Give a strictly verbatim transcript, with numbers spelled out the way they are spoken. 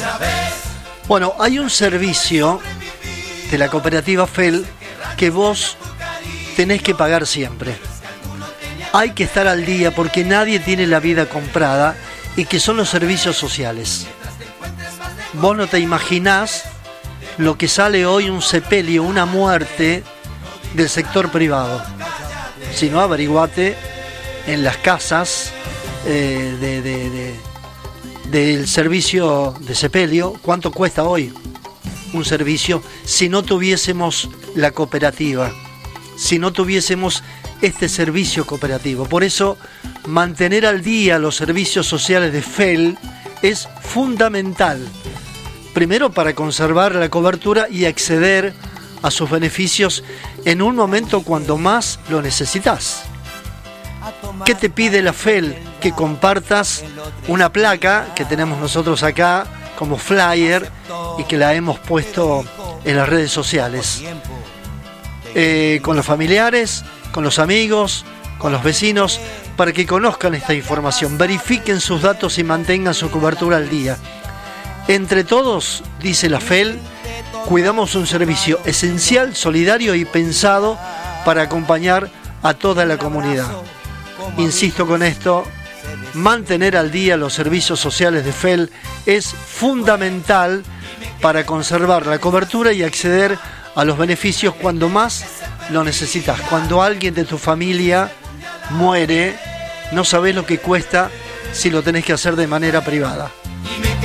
Bueno, hay un servicio de la cooperativa F E L que vos tenés que pagar siempre. Hay que estar al día porque nadie tiene la vida comprada, y que son los servicios sociales. Vos no te imaginás lo que sale hoy un sepelio, una muerte del sector privado. Si no, averiguate en las casas eh, de, de, de, del servicio de sepelio cuánto cuesta hoy un servicio si no tuviésemos la cooperativa, si no tuviésemos este servicio cooperativo. Por eso, mantener al día los servicios sociales de F E L es fundamental. Primero, para conservar la cobertura y acceder a sus beneficios en un momento cuando más lo necesitas. ¿Qué te pide la F E L? Que compartas una placa que tenemos nosotros acá como flyer y que la hemos puesto en las redes sociales. Eh, con los familiares, con los amigos, con los vecinos, para que conozcan esta información, verifiquen sus datos y mantengan su cobertura al día. Entre todos, dice la F E L, cuidamos un servicio esencial, solidario y pensado para acompañar a toda la comunidad. Insisto con esto, mantener al día los servicios sociales de F E L es fundamental para conservar la cobertura y acceder a los beneficios cuando más lo necesitas. Cuando alguien de tu familia muere, no sabés lo que cuesta si lo tenés que hacer de manera privada.